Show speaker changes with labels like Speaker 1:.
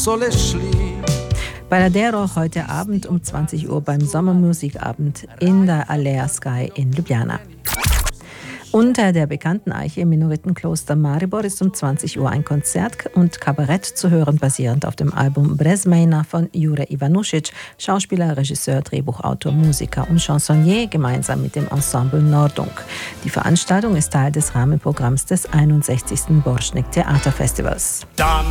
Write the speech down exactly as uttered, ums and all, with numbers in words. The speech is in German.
Speaker 1: Baladero heute Abend um zwanzig Uhr beim Sommermusikabend in der Alea Sky in Ljubljana. Unter der bekannten Eiche im Minoritenkloster Maribor ist um zwanzig Uhr ein Konzert und Kabarett zu hören, basierend auf dem Album Brezmejna von Jure Ivanušić, Schauspieler, Regisseur, Drehbuchautor, Musiker und Chansonnier, gemeinsam mit dem Ensemble Nordung. Die Veranstaltung ist Teil des Rahmenprogramms des einundsechzigsten Borštnik Theaterfestivals.
Speaker 2: Dann